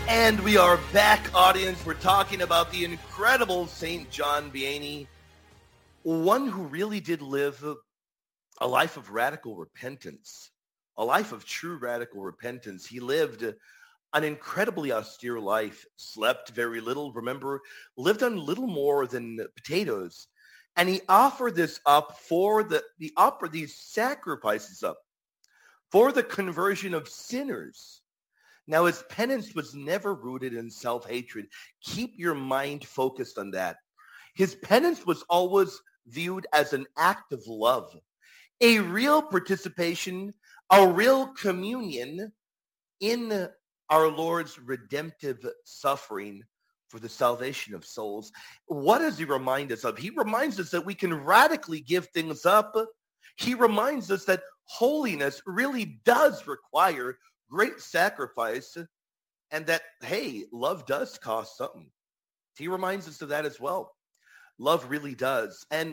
And we are back, audience. We're talking about the incredible St. John Vianney, one who really did live a life of radical repentance, a life of true radical repentance. He lived an incredibly austere life, slept very little, remember, lived on little more than potatoes. And he offered this up he offered these sacrifices up for the conversion of sinners. Now, his penance was never rooted in self-hatred. Keep your mind focused on that. His penance was always viewed as an act of love, a real participation, a real communion in our Lord's redemptive suffering for the salvation of souls. What does he remind us of? He reminds us that we can radically give things up. He reminds us that holiness really does require great sacrifice, and that, hey, love does cost something. He reminds us of that as well. Love really does. And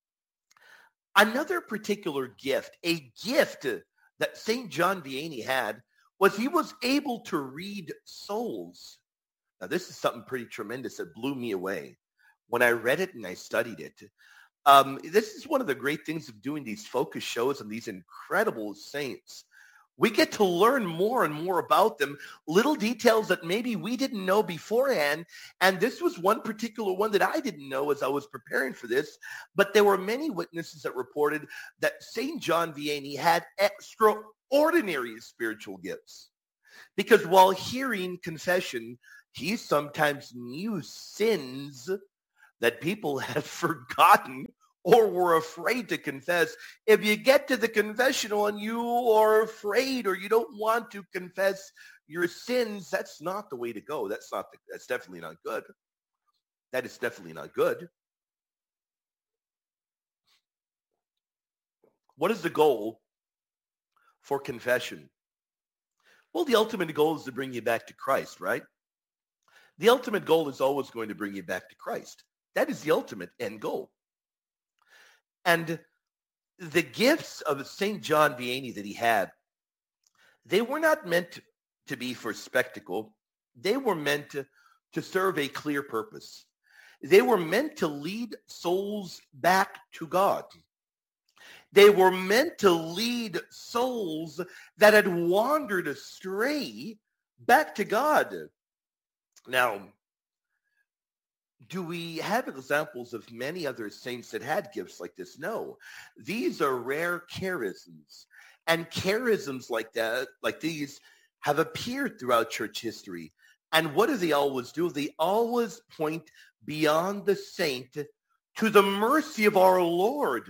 another particular gift, a gift that St. John Vianney had, was he was able to read souls. Now, this is something pretty tremendous that blew me away when I read it and I studied it. This is one of the great things of doing these focus shows on these incredible saints. We get to learn more and more about them, little details that maybe we didn't know beforehand. And this was one particular one that I didn't know as I was preparing for this. But there were many witnesses that reported that St. John Vianney had extraordinary spiritual gifts. Because while hearing confession, he sometimes knew sins that people had forgotten or were afraid to confess. If you get to the confessional and you are afraid or you don't want to confess your sins, that's not the way to go. That's definitely not good. That is definitely not good. What is the goal for confession? Well, the ultimate goal is to bring you back to Christ, right? The ultimate goal is always going to bring you back to Christ. That is the ultimate end goal. And the gifts of St. John Vianney that he had, they were not meant to be for spectacle. They were meant to serve a clear purpose. They were meant to lead souls back to God. They were meant to lead souls that had wandered astray back to God. Now, do we have examples of many other saints that had gifts like this? No. These are rare charisms. And charisms like that, like these, have appeared throughout church history. And what do they always do? They always point beyond the saint to the mercy of our Lord.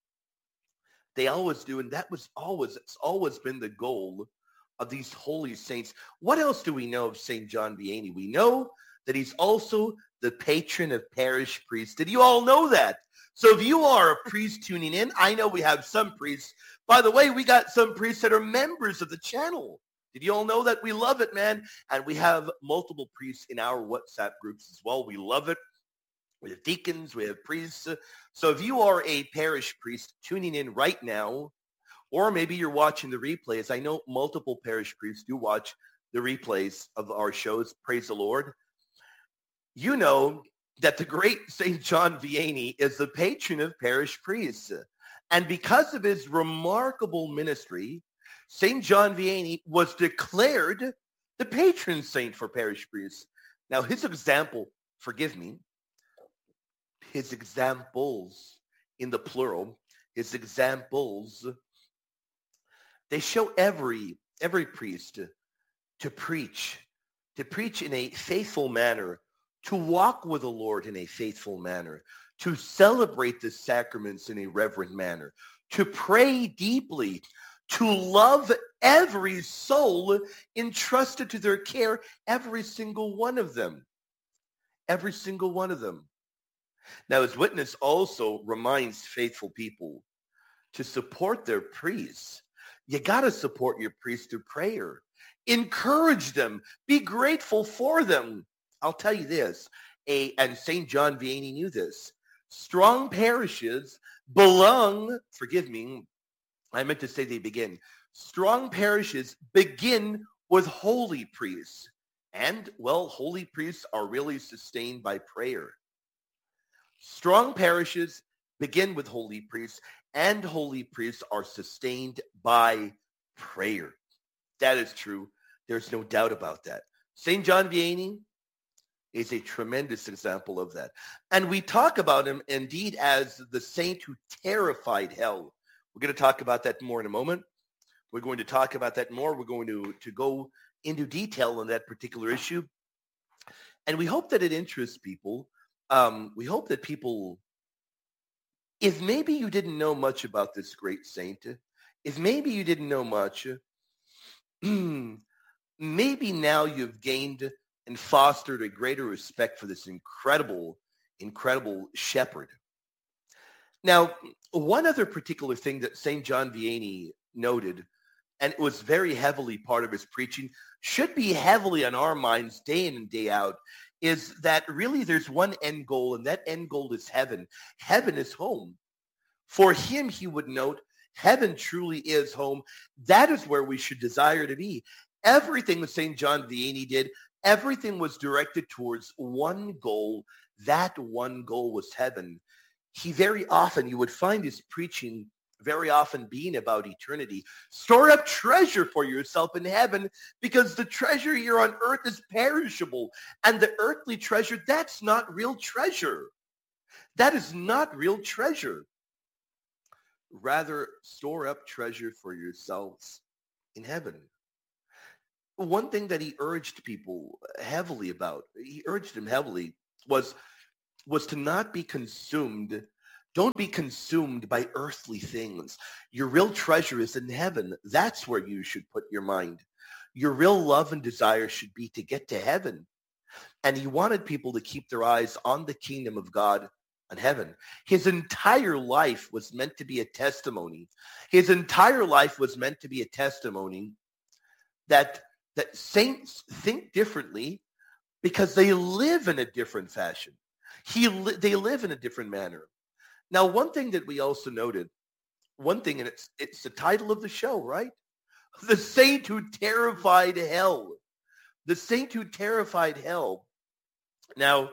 They always do, and it's always been the goal of these holy saints. What else do we know of St. John Vianney? We know that he's also the patron of parish priests. Did you all know that? So if you are a priest tuning in, I know we have some priests. By the way, we got some priests that are members of the channel. Did you all know that? We love it, man. And we have multiple priests in our WhatsApp groups as well. We love it. We have deacons, we have priests. So if you are a parish priest tuning in right now, or maybe you're watching the replays, I know multiple parish priests do watch the replays of our shows. Praise the Lord. You know that the great St. John Vianney is the patron of parish priests. And because of his remarkable ministry, St. John Vianney was declared the patron saint for parish priests. Now, his example, forgive me, his examples in the plural, his examples, they show every priest to preach in a faithful manner, to walk with the Lord in a faithful manner, to celebrate the sacraments in a reverent manner, to pray deeply, to love every soul entrusted to their care, every single one of them. Every single one of them. Now, his witness also reminds faithful people to support their priests. You got to support your priests through prayer. Encourage them. Be grateful for them. I'll tell you this, and St. John Vianney knew this. Strong parishes belong, forgive me, I meant to say they begin. Strong parishes begin with holy priests. And, well, holy priests are really sustained by prayer. Strong parishes begin with holy priests, and holy priests are sustained by prayer. That is true. There's no doubt about that. St. John Vianney is a tremendous example of that. And we talk about him indeed as the saint who terrified hell. We're going to talk about that more in a moment. We're going to talk about that more. We're going to go into detail on that particular issue. And we hope that it interests people. We hope that people, if maybe you didn't know much about this great saint, if maybe you didn't know much, maybe now you've gained and fostered a greater respect for this incredible, incredible shepherd. Now, one other particular thing that St. John Vianney noted, and it was very heavily part of his preaching, should be heavily on our minds day in and day out, is that really there's one end goal, and that end goal is heaven. Heaven is home. For him, he would note, heaven truly is home. That is where we should desire to be. Everything that St. John Vianney did, everything was directed towards one goal. That one goal was heaven. He very often, you would find his preaching very often being about eternity. Store up treasure for yourself in heaven, because the treasure here on earth is perishable. And the earthly treasure, that's not real treasure. That is not real treasure. Rather, store up treasure for yourselves in heaven. One thing that he urged people heavily about, he urged them heavily, was to not be consumed. Don't be consumed by earthly things. Your real treasure is in heaven. That's where you should put your mind. Your real love and desire should be to get to heaven. And he wanted people to keep their eyes on the kingdom of God and heaven. His entire life was meant to be a testimony. His entire life was meant to be a testimony that saints think differently because they live in a different fashion. They live in a different manner. Now, one thing that we also noted, and it's the title of the show, right? The saint who terrified hell. The saint who terrified hell. Now,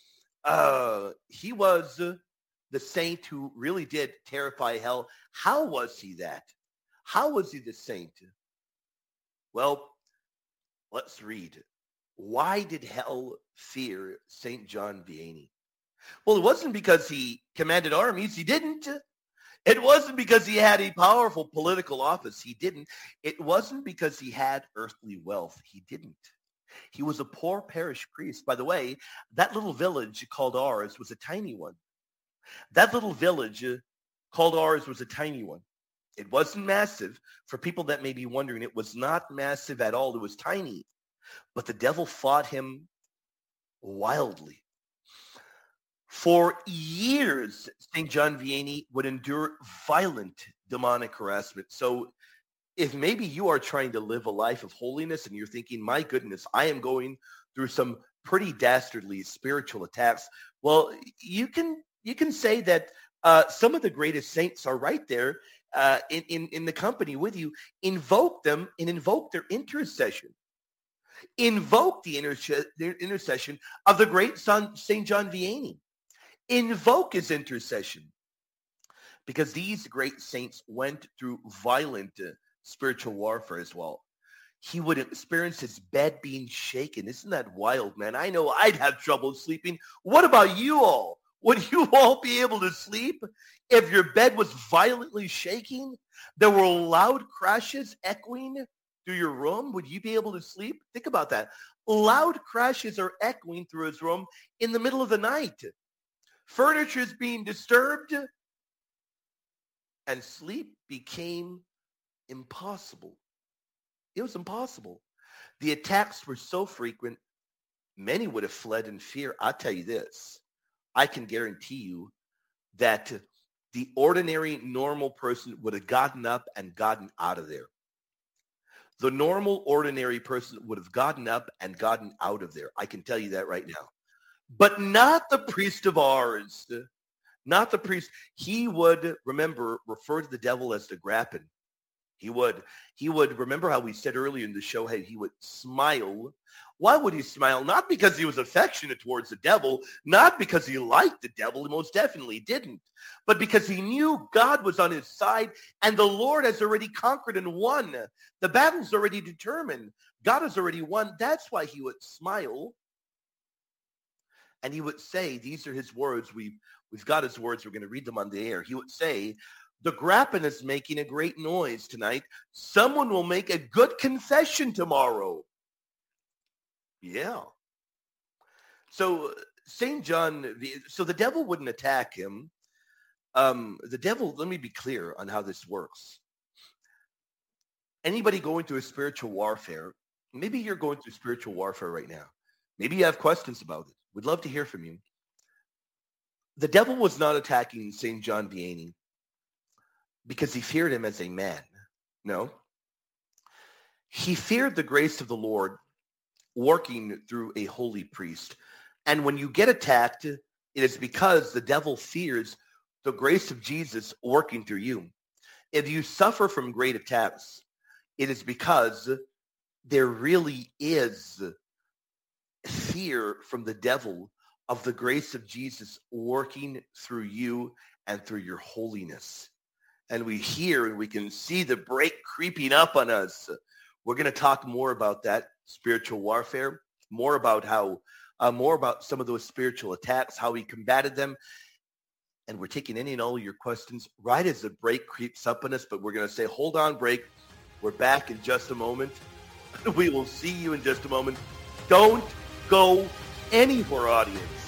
he was the saint who really did terrify hell. How was he that? How was he the saint? Well, let's read. Why did hell fear St. John Vianney? Well, it wasn't because he commanded armies. He didn't. It wasn't because he had a powerful political office. He didn't. It wasn't because he had earthly wealth. He didn't. He was a poor parish priest. By the way, that little village called Ars was a tiny one. That little village called Ars was a tiny one. It wasn't massive. For people that may be wondering, it was not massive at all. It was tiny. But the devil fought him wildly. For years, St. John Vianney would endure violent demonic harassment. So if maybe you are trying to live a life of holiness and you're thinking, my goodness, I am going through some pretty dastardly spiritual attacks, well, you can say that some of the greatest saints are right there in the company with you. Invoke them and invoke their intercession. Invoke the intercession of the great St. John Vianney. Invoke his intercession, because these great saints went through violent spiritual warfare as well. He would experience his bed being shaken. Isn't that wild, man? I know I'd have trouble sleeping. What about you all? Would you all be able to sleep if your bed was violently shaking? There were loud crashes echoing through your room. Would you be able to sleep? Think about that. Loud crashes are echoing through his room in the middle of the night. Furniture is being disturbed, and sleep became impossible. It was impossible. The attacks were so frequent, many would have fled in fear. I'll tell you this. I can guarantee you that the ordinary, normal person would have gotten up and gotten out of there. The normal, ordinary person would have gotten up and gotten out of there. I can tell you that right now. But not the priest of Ars. Not the priest. He would, remember, refer to the devil as the Grappen. He would. He would. Remember how we said earlier in the show, hey, he would smile. Why would he smile? Not because he was affectionate towards the devil, not because he liked the devil, he most definitely didn't, but because he knew God was on his side and the Lord has already conquered and won. The battle's already determined. God has already won. That's why he would smile. And he would say, these are his words. We've got his words. We're going to read them on the air. He would say, the grappin is making a great noise tonight. Someone will make a good confession tomorrow. Yeah. So St. John, so the devil wouldn't attack him. The devil, let me be clear on how this works. Anybody going through a spiritual warfare, maybe you're going through spiritual warfare right now. Maybe you have questions about it. We'd love to hear from you. The devil was not attacking St. John Vianney because he feared him as a man. No. He feared the grace of the Lord working through a holy priest. And when you get attacked, it is because the devil fears the grace of Jesus working through you. If you suffer from great attacks, it is because there really is fear from the devil of the grace of Jesus working through you and through your holiness. And we hear and we can see the break creeping up on us. We're going to talk more about that spiritual warfare, more about some of those spiritual attacks, how he combated them. And we're taking any and all of your questions right as the break creeps up on us. But we're going to say, hold on, break. We're back in just a moment. We will see you in just a moment. Don't go anywhere, audience.